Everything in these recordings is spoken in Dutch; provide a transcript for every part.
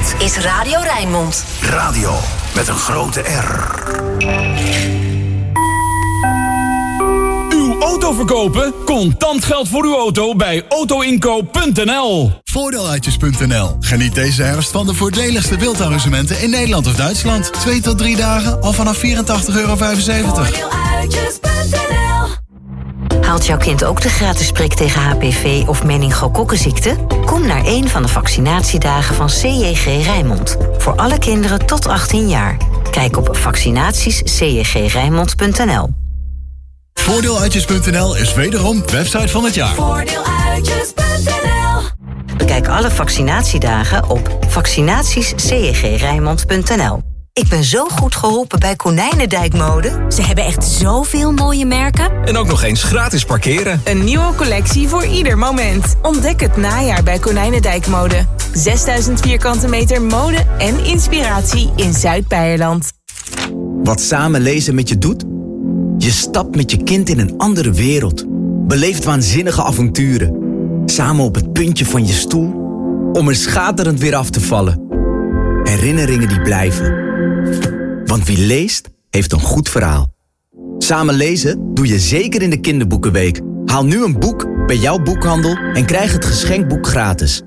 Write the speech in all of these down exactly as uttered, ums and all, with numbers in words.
Dit is Radio Rijnmond. Radio met een grote R. Uw auto verkopen? Contant geld voor uw auto bij autoinkoop punt n l. Voordeeluitjes punt n l. Geniet deze herfst van de voordeligste wildarrangementen in Nederland of Duitsland. Twee tot drie dagen al vanaf vierentachtig euro vijfenzeventig. Voordeeluitjes punt n l. Haalt jouw kind ook de gratis prik tegen H P V of meningokokkenziekte? Kom naar een van de vaccinatiedagen van C J G Rijnmond. Voor alle kinderen tot achttien jaar. Kijk op vaccinaties c j g rijnmond punt n l. Voordeeluitjes punt n l is wederom website van het jaar. Voordeeluitjes punt n l. Bekijk alle vaccinatiedagen op vaccinaties c j g rijnmond punt n l. Ik ben zo goed geholpen bij Konijnendijkmode. Ze hebben echt zoveel mooie merken. En ook nog eens gratis parkeren. Een nieuwe collectie voor ieder moment. Ontdek het najaar bij Konijnendijkmode. zesduizend vierkante meter mode en inspiratie in Zuid-Beierland. Wat samen lezen met je doet? Je stapt met je kind in een andere wereld. Beleeft waanzinnige avonturen. Samen op het puntje van je stoel. Om er schaterend weer af te vallen. Herinneringen die blijven. Want wie leest, heeft een goed verhaal. Samen lezen doe je zeker in de kinderboekenweek. Haal nu een boek bij jouw boekhandel en krijg het geschenkboek gratis.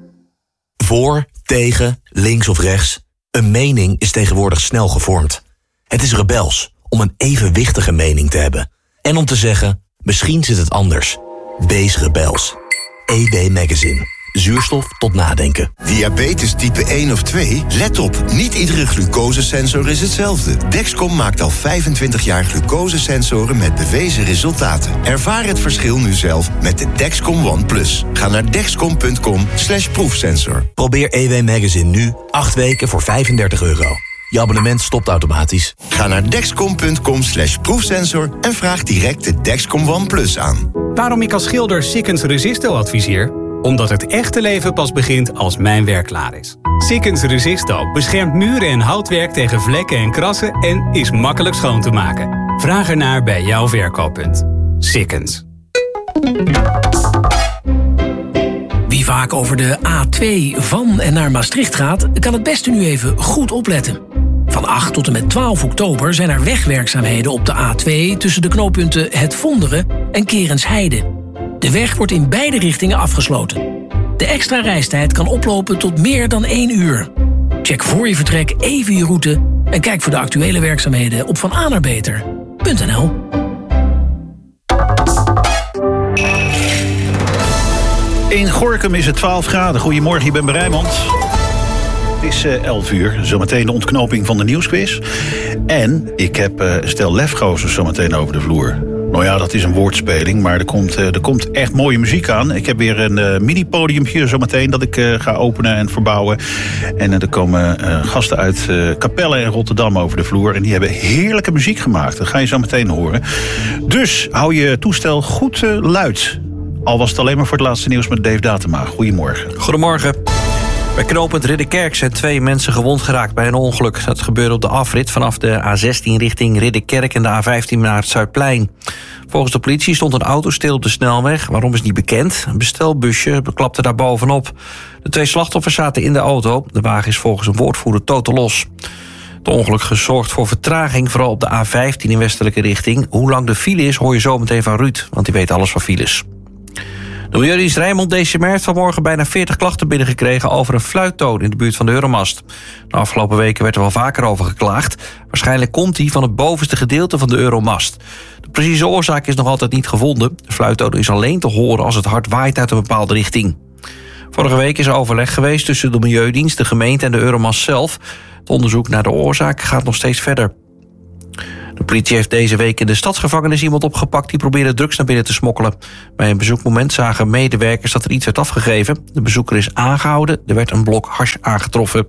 Voor, tegen, links of rechts. Een mening is tegenwoordig snel gevormd. Het is rebels om een evenwichtige mening te hebben. En om te zeggen, misschien zit het anders. Wees rebels. E W Magazine. Zuurstof tot nadenken. Diabetes type één of twee? Let op, niet iedere glucosesensor is hetzelfde. Dexcom maakt al vijfentwintig jaar glucosesensoren met bewezen resultaten. Ervaar het verschil nu zelf met de Dexcom One Plus. Ga naar dexcom punt com slash proefsensor. Probeer E W Magazine nu acht weken voor vijfendertig euro. Je abonnement stopt automatisch. Ga naar dexcom punt com slash proefsensor en vraag direct de Dexcom One Plus aan. Waarom ik als schilder Sikkens Resisto adviseer? Omdat het echte leven pas begint als mijn werk klaar is. Sikkens Resisto beschermt muren en houtwerk tegen vlekken en krassen en is makkelijk schoon te maken. Vraag ernaar bij jouw verkooppunt. Sikkens. Wie vaak over de A twee van en naar Maastricht gaat, kan het beste nu even goed opletten. Van acht tot en met twaalf oktober zijn er wegwerkzaamheden op de A twee tussen de knooppunten Het Vonderen en Kerensheide. De weg wordt in beide richtingen afgesloten. De extra reistijd kan oplopen tot meer dan één uur. Check voor je vertrek even je route en kijk voor de actuele werkzaamheden op van a naar beter punt n l. In Gorinchem is het twaalf graden. Goedemorgen, ik ben bij Rijnmond. Het is uh, elf uur, zometeen de ontknoping van de nieuwsquiz. En ik heb uh, stel lefgozers zometeen over de vloer. Nou ja, dat is een woordspeling, maar er komt, uh, er komt echt mooie muziek aan. Ik heb weer een uh, mini-podiumpje zometeen dat ik uh, ga openen en verbouwen. En uh, er komen uh, gasten uit uh, Capelle en Rotterdam over de vloer. En die hebben heerlijke muziek gemaakt. Dat ga je zo meteen horen. Dus hou je toestel goed uh, luid. Al was het alleen maar voor het laatste nieuws met Dave Datema. Goedemorgen. Goedemorgen. Bij knooppunt Ridderkerk zijn twee mensen gewond geraakt bij een ongeluk. Dat gebeurde op de afrit vanaf de A zestien richting Ridderkerk en de A vijftien naar het Zuidplein. Volgens de politie stond een auto stil op de snelweg. Waarom is niet bekend. Een bestelbusje klapte daar bovenop. De twee slachtoffers zaten in de auto. De wagen is volgens een woordvoerder totaal los. Het ongeluk gezorgd voor vertraging, vooral op de A vijftien in westelijke richting. Hoe lang de file is, hoor je zo meteen van Ruud, want die weet alles van files. De Milieudienst Rijnmond D C M R heeft vanmorgen bijna veertig klachten binnengekregen over een fluittoon in de buurt van de Euromast. De afgelopen weken werd er wel vaker over geklaagd. Waarschijnlijk komt die van het bovenste gedeelte van de Euromast. De precieze oorzaak is nog altijd niet gevonden. De fluittoon is alleen te horen als het hard waait uit een bepaalde richting. Vorige week is er overleg geweest tussen de Milieudienst, de gemeente en de Euromast zelf. Het onderzoek naar de oorzaak gaat nog steeds verder. De politie heeft deze week in de stadsgevangenis iemand opgepakt die probeerde drugs naar binnen te smokkelen. Bij een bezoekmoment zagen medewerkers dat er iets werd afgegeven. De bezoeker is aangehouden. Er werd een blok hash aangetroffen.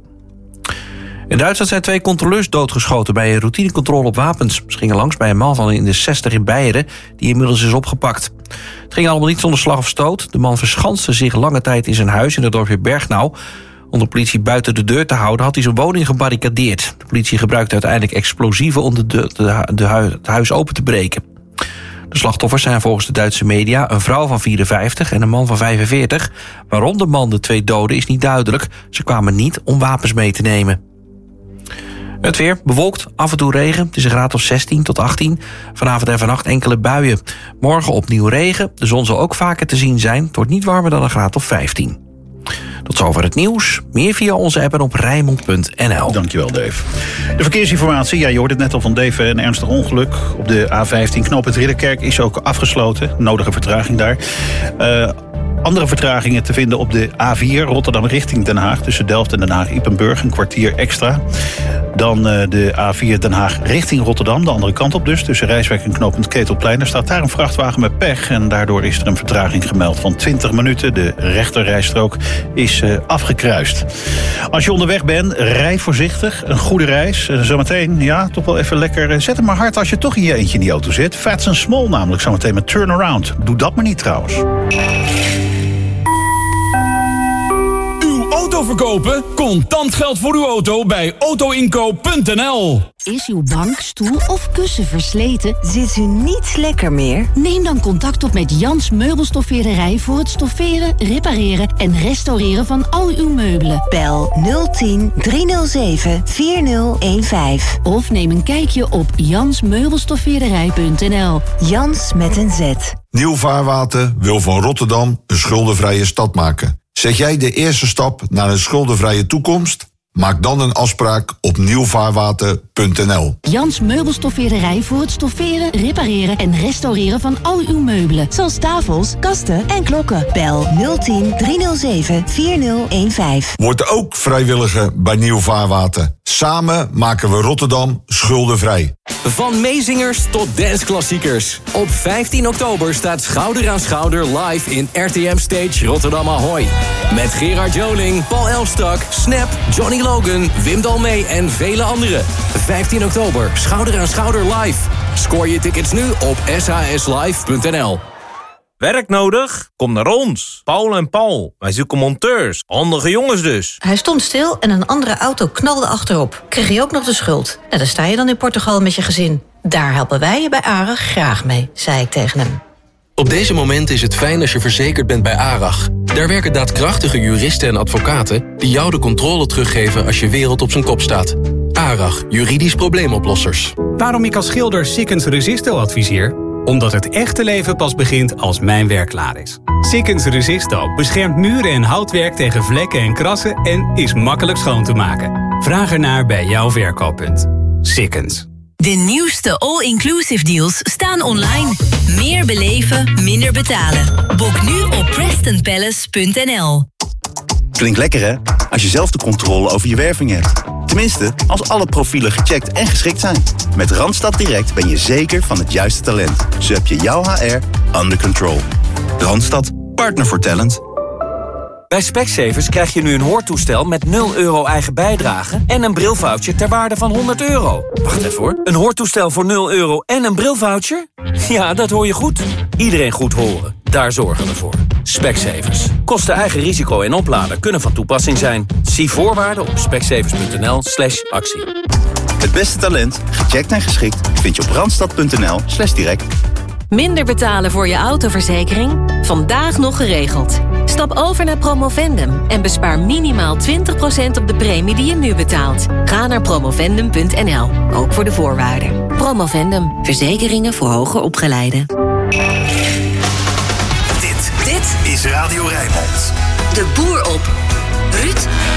In Duitsland zijn twee controleurs doodgeschoten bij een routinecontrole op wapens. Ze gingen langs bij een man van in de zestig in Beieren die inmiddels is opgepakt. Het ging allemaal niet zonder slag of stoot. De man verschanste zich lange tijd in zijn huis in het dorpje Bergnau. Om de politie buiten de deur te houden had hij zijn woning gebarricadeerd. De politie gebruikte uiteindelijk explosieven om de, de, de, de hu- het huis open te breken. De slachtoffers zijn volgens de Duitse media een vrouw van vierenvijftig en een man van vijfenveertig. Waarom de man de twee doden is niet duidelijk. Ze kwamen niet om wapens mee te nemen. Het weer bewolkt, af en toe regen. Het is een graad of zestien tot achttien. Vanavond en vannacht enkele buien. Morgen opnieuw regen. De zon zal ook vaker te zien zijn. Het wordt niet warmer dan een graad of vijftien. Tot zover het nieuws. Meer via onze app en op rijnmond punt n l. Dankjewel, Dave. De verkeersinformatie. Ja, je hoorde het net al van Dave. Een ernstig ongeluk op de A vijftien. Knooppunt Ridderkerk is ook afgesloten. Nodige vertraging daar. Uh, Andere vertragingen te vinden op de A vier Rotterdam richting Den Haag. Tussen Delft en Den Haag-Ypenburg, een kwartier extra. Dan uh, de A vier Den Haag richting Rotterdam, de andere kant op dus. Tussen Rijswijk en knooppunt Ketelplein. Er staat daar een vrachtwagen met pech. En daardoor is er een vertraging gemeld van twintig minuten. De rechterrijstrook is uh, afgekruist. Als je onderweg bent, rij voorzichtig. Een goede reis. Uh, zometeen, ja, toch wel even lekker. Uh, zet hem maar hard als je toch in je eentje in die auto zit. Fats and Small namelijk zometeen met Turnaround. Doe dat maar niet trouwens. Auto verkopen? Contant geld voor uw auto bij auto inkoop punt n l. Is uw bank, stoel of kussen versleten? Zit u niet lekker meer? Neem dan contact op met Jans Meubelstoffeerderij voor het stofferen, repareren en restaureren van al uw meubelen. Bel nul tien driehonderdzeven vierzig vijftien. Of neem een kijkje op jans meubelstoffeerderij punt n l. Jans met een Z. Nieuw Vaarwater wil van Rotterdam een schuldenvrije stad maken. Zet jij de eerste stap naar een schuldenvrije toekomst? Maak dan een afspraak op nieuw vaarwater punt n l. Jans Meubelstoffeerderij voor het stofferen, repareren en restaureren van al uw meubelen. Zoals tafels, kasten en klokken. Bel nul tien driehonderdzeven vierzig vijftien. Word ook vrijwilliger bij Nieuw Vaarwater. Samen maken we Rotterdam schuldenvrij. Van meezingers tot danceklassiekers. Op vijftien oktober staat Schouder aan Schouder live in R T M Stage Rotterdam Ahoy. Met Gerard Joling, Paul Elstak, Snap, Johnny Logan, Wim Dalmee en vele anderen. vijftien oktober, Schouder aan Schouder live. Scoor je tickets nu op s h s live punt n l. Werk nodig? Kom naar ons. Paul en Paul. Wij zoeken monteurs. Handige jongens dus. Hij stond stil en een andere auto knalde achterop. Kreeg je ook nog de schuld. En dan sta je dan in Portugal met je gezin. Daar helpen wij je bij ARAG graag mee, zei ik tegen hem. Op deze momenten is het fijn als je verzekerd bent bij ARAG. Daar werken daadkrachtige juristen en advocaten die jou de controle teruggeven als je wereld op zijn kop staat. ARAG, juridisch probleemoplossers. Waarom ik als schilder Sikkens Resisto adviseer? Omdat het echte leven pas begint als mijn werk klaar is. Sikkens Resisto beschermt muren en houtwerk tegen vlekken en krassen en is makkelijk schoon te maken. Vraag ernaar bij jouw verkooppunt. Sikkens. De nieuwste all-inclusive deals staan online. Meer beleven, minder betalen. Boek nu op preston palace punt n l. Klinkt lekker, hè? Als je zelf de controle over je werving hebt. Tenminste, als alle profielen gecheckt en geschikt zijn. Met Randstad Direct ben je zeker van het juiste talent. Zo heb je jouw H R under control. Randstad, partner voor talent. Bij Specsavers krijg je nu een hoortoestel met nul euro eigen bijdrage en een brilvoucher ter waarde van honderd euro. Wacht even hoor. Een hoortoestel voor nul euro en een brilvoucher? Ja, dat hoor je goed. Iedereen goed horen. Daar zorgen we voor. Specsavers. Kosten eigen risico en oplader kunnen van toepassing zijn. Zie voorwaarden op specsavers punt n l slash actie. Het beste talent, gecheckt en geschikt, vind je op randstad punt n l slash direct. Minder betalen voor je autoverzekering? Vandaag nog geregeld. Stap over naar Promovendum en bespaar minimaal twintig procent op de premie die je nu betaalt. Ga naar promovendum punt n l, ook voor de voorwaarden. Promovendum, verzekeringen voor hoger opgeleiden. Dit, dit is Radio Rijnmond. De boer op. Ruud